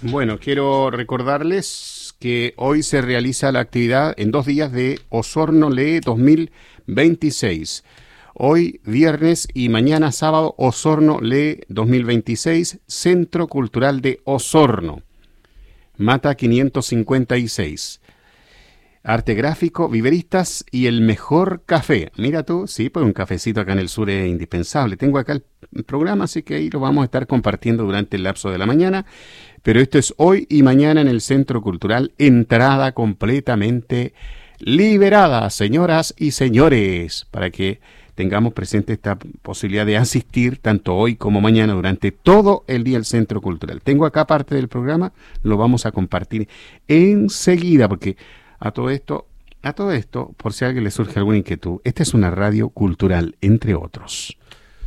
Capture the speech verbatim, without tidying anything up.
Bueno, quiero recordarles que hoy se realiza la actividad en dos días de Osorno Lee dos mil veintiséis. Hoy viernes y mañana sábado Osorno Lee dos mil veintiséis, Centro Cultural de Osorno, Mata quinientos cincuenta y seis. Arte gráfico, viveristas y el mejor café. Mira tú, sí, pues un cafecito acá en el sur es indispensable. Tengo acá el programa, así que ahí lo vamos a estar compartiendo durante el lapso de la mañana. Pero esto es hoy y mañana en el Centro Cultural. Entrada completamente liberada, señoras y señores, para que tengamos presente esta posibilidad de asistir tanto hoy como mañana durante todo el día al Centro Cultural. Tengo acá parte del programa, lo vamos a compartir enseguida, porque a todo esto, a todo esto, por si a alguien le surge alguna inquietud, esta es una radio cultural, entre otros.